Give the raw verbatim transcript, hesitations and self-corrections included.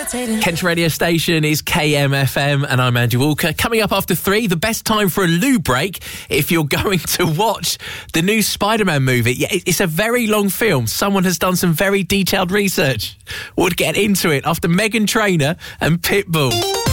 Kent's radio station is K M F M and I'm Andy Walker. Coming up after three, the best time for a loo break if you're going to watch the new Spider-Man movie. Yeah, it's a very long film. Someone has done some very detailed research. We'll get into it after Meghan Trainor and Pitbull.